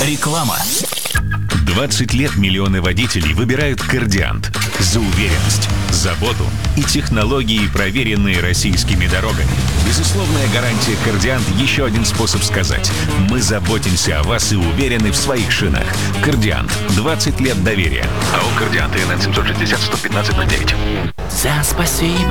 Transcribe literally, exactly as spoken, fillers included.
Реклама. двадцать лет миллионы водителей выбирают Кордиант за уверенность, заботу и технологии, проверенные российскими дорогами. Безусловная гарантия Кордиант – еще один способ сказать: мы заботимся о вас и уверены в своих шинах. Кордиант. двадцать лет доверия. АО «Кордиант» ИНН семь шесть ноль сто пятнадцать ноль девять. За спасибо